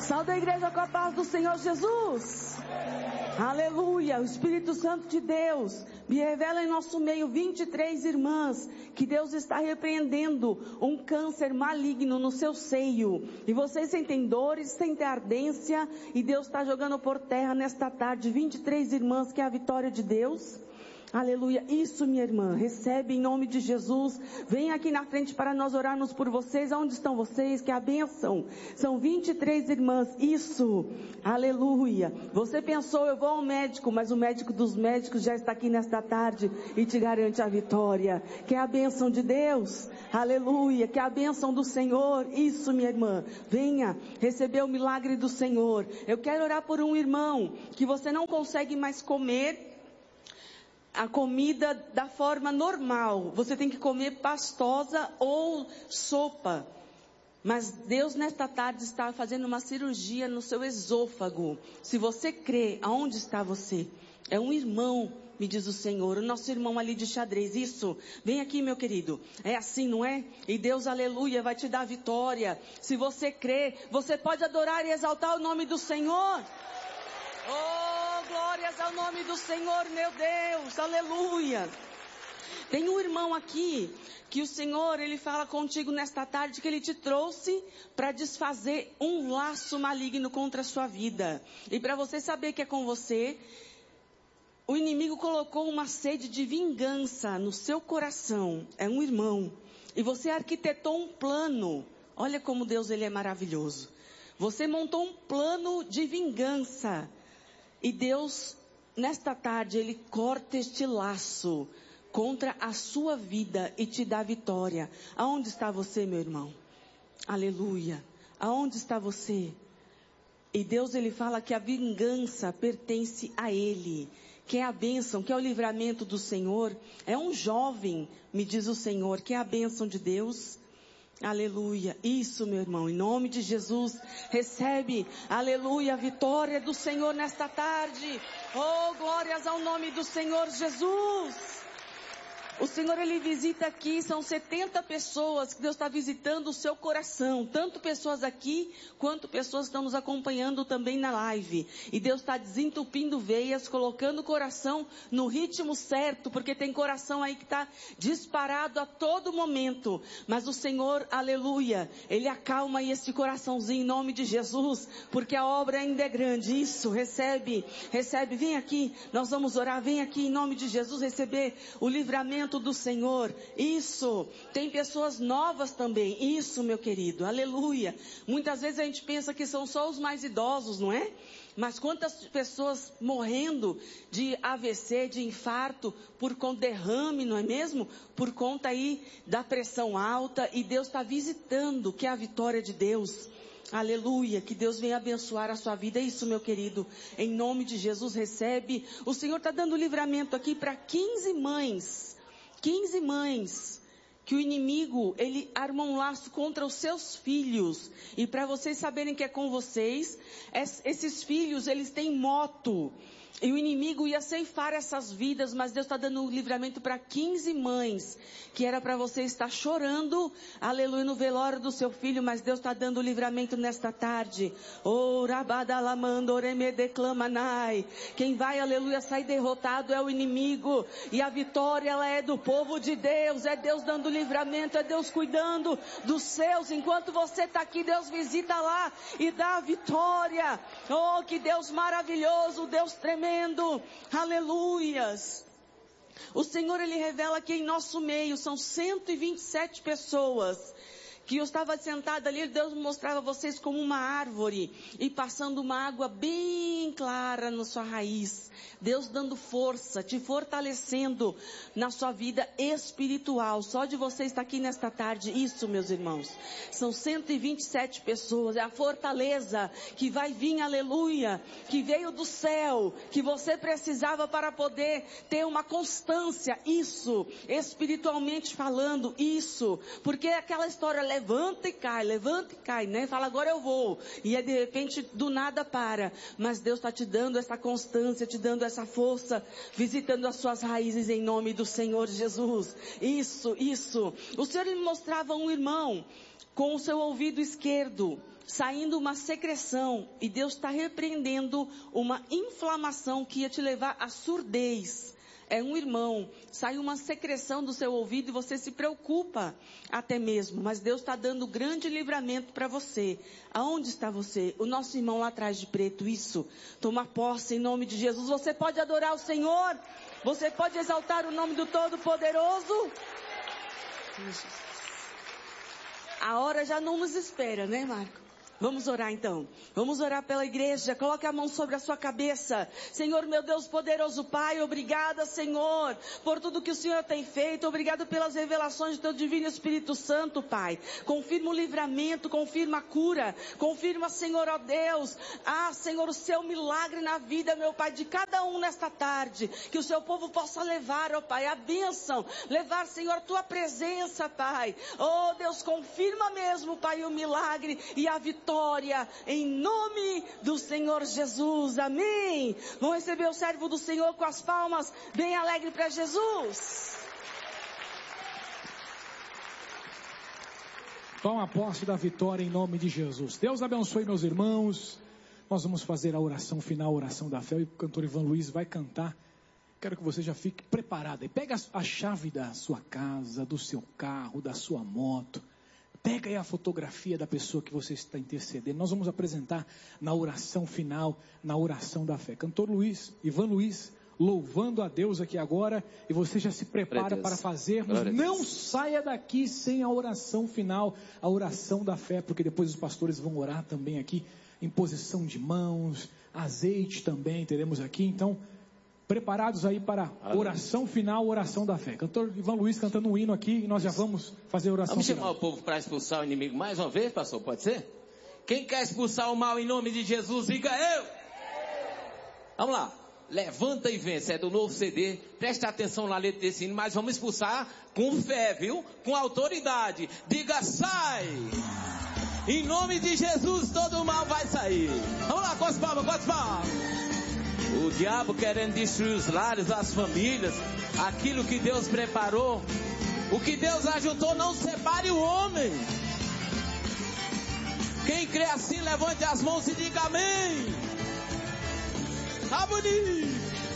Salve a igreja com a paz do Senhor Jesus. Aleluia. O Espírito Santo de Deus me revela em nosso meio 23 irmãs que Deus está repreendendo um câncer maligno no seu seio. E vocês sentem dores, sentem ardência, e Deus está jogando por terra nesta tarde 23 irmãs, que é a vitória de Deus. Aleluia. Isso, minha irmã, recebe em nome de Jesus. Vem aqui na frente para nós orarmos por vocês. Aonde estão vocês? Que é a bênção. São 23 irmãs. Isso. Aleluia. Você pensou, eu vou ao médico, mas o médico dos médicos já está aqui nesta tarde e te garante a vitória. Que é a bênção de Deus. Aleluia. Que é a bênção do Senhor. Isso, minha irmã. Venha receber o milagre do Senhor. Eu quero orar por um irmão que você não consegue mais comer a comida da forma normal. Você tem que comer pastosa ou sopa. Mas Deus nesta tarde está fazendo uma cirurgia no seu esôfago. Se você crê, aonde está você? É um irmão, me diz o Senhor, o nosso irmão ali de xadrez. Isso, vem aqui, meu querido. É assim, não é? E Deus, aleluia, vai te dar vitória. Se você crê, você pode adorar e exaltar o nome do Senhor. Oh, glórias ao nome do Senhor, meu Deus, aleluia. Tem um irmão aqui, que o Senhor, Ele fala contigo nesta tarde, que Ele te trouxe para desfazer um laço maligno contra a sua vida. E para você saber que é com você, o inimigo colocou uma sede de vingança no seu coração. É um irmão. E você arquitetou um plano. Olha como Deus, Ele é maravilhoso. Você montou um plano de vingança. E Deus, nesta tarde, Ele corta este laço contra a sua vida e te dá vitória. Aonde está você, meu irmão? Aleluia. Aonde está você? E Deus, Ele fala que a vingança pertence a Ele. Que é a bênção, que é o livramento do Senhor. É um jovem, me diz o Senhor, que é a bênção de Deus. Aleluia. Isso, meu irmão, em nome de Jesus, recebe, aleluia, a vitória do Senhor nesta tarde. Oh, glórias ao nome do Senhor Jesus. O Senhor, Ele visita aqui, são 70 pessoas que Deus está visitando o seu coração. Tanto pessoas aqui, quanto pessoas que estão nos acompanhando também na live. E Deus está desentupindo veias, colocando o coração no ritmo certo, porque tem coração aí que está disparado a todo momento. Mas o Senhor, aleluia, Ele acalma aí esse coraçãozinho em nome de Jesus, porque a obra ainda é grande. Isso, recebe, vem aqui, nós vamos orar, vem aqui em nome de Jesus receber o livramento do Senhor. Isso, tem pessoas novas também. Isso, meu querido, aleluia. Muitas vezes a gente pensa que são só os mais idosos, não é? Mas quantas pessoas morrendo de AVC, de infarto, por conta de derrame, não é mesmo? Por conta aí da pressão alta, e Deus está visitando, que é a vitória de Deus. Aleluia, que Deus venha abençoar a sua vida. É isso, meu querido, em nome de Jesus, recebe. O Senhor está dando livramento aqui para 15 mães, que o inimigo, ele arma um laço contra os seus filhos. E para vocês saberem que é com vocês, esses filhos, eles têm moto. E o inimigo ia ceifar essas vidas, mas Deus está dando um livramento para 15 mães, que era para você estar chorando, aleluia, no velório do seu filho, mas Deus está dando o livramento nesta tarde. Oh, rabadalamando, oremedeclamanai. Quem vai, aleluia, sair derrotado é o inimigo, e a vitória, ela é do povo de Deus. É Deus dando livramento, é Deus cuidando dos seus. Enquanto você está aqui, Deus visita lá e dá a vitória. Oh, que Deus maravilhoso, Deus tremendo. Aleluias. O Senhor, Ele revela que em nosso meio são 127 pessoas que eu estava sentada ali, Deus mostrava vocês como uma árvore e passando uma água bem clara na sua raiz. Deus dando força, te fortalecendo na sua vida espiritual. Só de você estar aqui nesta tarde, isso, meus irmãos, são 127 pessoas, é a fortaleza que vai vir, aleluia, que veio do céu, que você precisava para poder ter uma constância, isso, espiritualmente falando, isso, porque aquela história levanta e cai, né? Fala, agora eu vou. E de repente, do nada para. Mas Deus está te dando essa constância, te dando essa força, visitando as suas raízes em nome do Senhor Jesus. Isso. O Senhor me mostrava um irmão com o seu ouvido esquerdo, saindo uma secreção, e Deus está repreendendo uma inflamação que ia te levar à surdez. É um irmão, sai uma secreção do seu ouvido e você se preocupa até mesmo, mas Deus está dando grande livramento para você. Aonde está você? O nosso irmão lá atrás de preto, isso. Toma posse em nome de Jesus. Você pode adorar o Senhor? Você pode exaltar o nome do Todo-Poderoso? A hora já não nos espera, né, Marco? Vamos orar então. Vamos orar pela igreja. Coloque a mão sobre a sua cabeça. Senhor, meu Deus poderoso Pai, obrigada, Senhor, por tudo que o Senhor tem feito. Obrigado pelas revelações do teu divino Espírito Santo, Pai. Confirma o livramento, confirma a cura. Confirma, Senhor, ó Deus, Senhor, o seu milagre na vida, meu Pai, de cada um nesta tarde. Que o seu povo possa levar, ó Pai, a bênção. Levar, Senhor, a tua presença, Pai. Oh, Deus, confirma mesmo, Pai, o milagre e a vitória. Em nome do Senhor Jesus, amém. Vamos receber o servo do Senhor com as palmas, bem alegre para Jesus. Toma posse da vitória em nome de Jesus. Deus abençoe meus irmãos. Nós vamos fazer a oração final, a oração da fé, e o cantor Ivan Luiz vai cantar. Quero que você já fique preparado. E pega a chave da sua casa, do seu carro, da sua moto. Pega aí a fotografia da pessoa que você está intercedendo. Nós vamos apresentar na oração final, na oração da fé. Cantor Luiz, Ivan Luiz, louvando a Deus aqui agora. E você já se prepara para fazermos. Não saia daqui sem a oração final, a oração da fé, porque depois os pastores vão orar também aqui, em posição de mãos, azeite também teremos aqui. Então, preparados aí para a oração final, oração da fé. Cantor Ivan Luiz cantando um hino aqui e nós já vamos fazer a oração final. Vamos chamar o povo para expulsar o inimigo mais uma vez, pastor? Pode ser? Quem quer expulsar o mal em nome de Jesus, diga eu! Vamos lá. Levanta e vence, é do novo CD. Preste atenção na letra desse hino, mas vamos expulsar com fé, viu? Com autoridade. Diga, sai! Em nome de Jesus, todo o mal vai sair. Vamos lá, com as palmas, com as palmas. O diabo querendo destruir os lares, as famílias, aquilo que Deus preparou, o que Deus ajuntou, não separe o homem. Quem crê assim, levante as mãos e diga amém. Tá bonito.